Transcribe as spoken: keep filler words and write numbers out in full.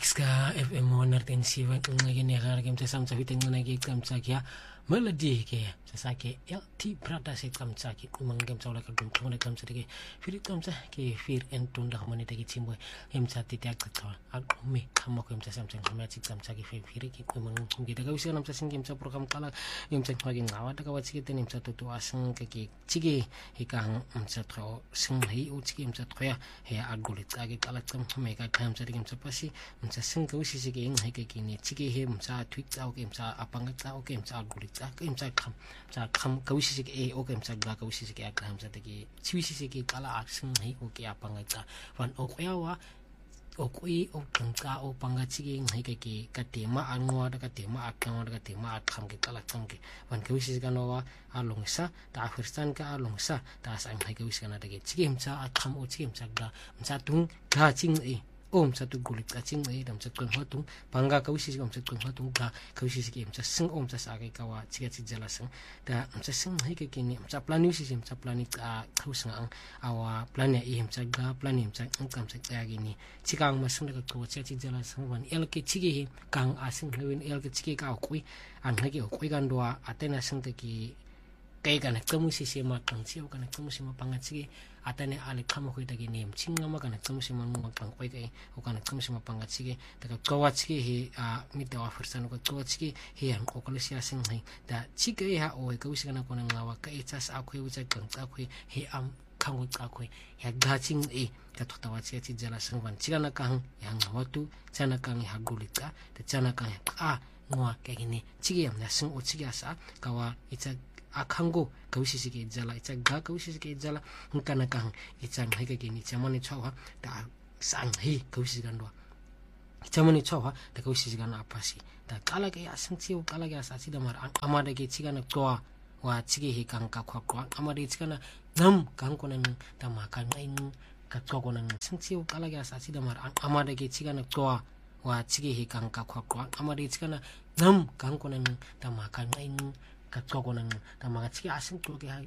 X-ka F M one natin si Wan ngayon ya karagam sa samsa fiting na nagigam sa kya melody ke sa sake L T Prada sa kam sa ki kumang gam sa wala kagum kumang gam sa dige filit kam sa ke fir entun dah mani tagi chimboy em sa ti tak ta ag me kam ko em sa samsa kam sa kam sa ki fir ki kumang kum kita ga usia nam sa singim sa program kala em sa maging ngawa ta ka wat sige tenim sa tutu asang ke ki chige hikang em sa tro sing hi u chige em sa troya he agulit age kala kam me ka kam sa dige em sa pasi em sa sing ka usi sige ing he ke ki ni chige he em sa tweet sa o em sa apang sa o em sa agulit sa em sa kam sa kam ka usi sige e o em sa ga ka usi sige ag ham sa tagi chiwisi sige kala aksing hi o ke apang sa wan o kyawa o kui o tangka o panga chige ngai ke ke katema anwa da katema akang da katema akham ke kala tangke wan ke usi sige no wa alongsa ta afistan ka alongsa ta sa ngai ke usi kana da ke chige msa akham o chige msa ga msa tung ga ching e om satu gulit kacing ai dam sat kon hotung pangga ka usi om sat kon hotung ka ka usi ke em sa sing om sa sa ke kawa chiga chi jala sang da em sa sing hai ke kini em sa plan usi em sa plan ka khusang ang awa plan ya em sa ga plan em sa kam sa ya gini chikang ma sang da ko chiga chi jala sang wan el ke chige he kang asing lewin el ke chige ka kui an ha ke kui kan doa atena sang te ki kai kana kamu si sema kang siu kana kamu sema pangat atane ale kamo ko itagi nem chinga ma kana kamu sema mo pang koi kai o kana kamu sema pangat sige daga kawat sige he a mita wa firsan ko kawat sige he ang o kala sia sing hai da chige ha o ka usi kana ko nang lawa ka itas akoi usa kang akoi he am kango akoi ya gaching e ka to tawa sia chi jala sang wan chigana kang yang watu chana kang ha gulita da chana kang a ngwa ka gini chige am na sing o chige asa kawa itsa akhango kausisike jala itsa ga kausisike jala ngkana kang itsa ngai ka gini chamani chawa ta sang hi kausigan do chamani chawa ta kausigan apasi ta kala ke asang chiu kala ke asasi da mar amada ke chigana toa wa chige hi kang ka khwa kwa amada chigana nam kang konan ta ma kan ngai ka chokonan sang chiu kala ke asasi da mar amada ke chigana toa wa chige hi kang ka khwa kwa amada chigana nam kang konan ta ma kan ngai ka chokonan ta ma chige asang to ke